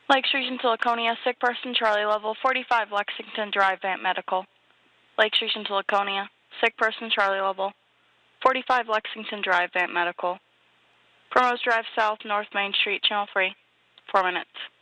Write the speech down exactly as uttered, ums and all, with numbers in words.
Lake Street and Laconia, sick person, Charlie level, forty-five Lexington Drive, Vant Medical. Lake Street and Laconia, sick person, Charlie level, forty-five Lexington Drive, Vant Medical. Primrose Drive South, North Main Street, Channel three, four minutes.